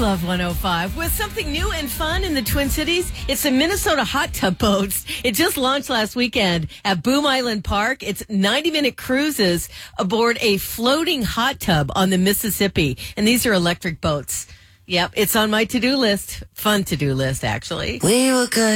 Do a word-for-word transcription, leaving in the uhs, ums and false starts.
Love one oh five with something new and fun in the Twin Cities. It's the Minnesota Hot Tub Boats. It just launched last weekend at Boom Island Park. It's ninety-minute cruises aboard a floating hot tub on the Mississippi. And these are electric boats. Yep, it's on my to-do list. Fun to-do list, actually. We were good.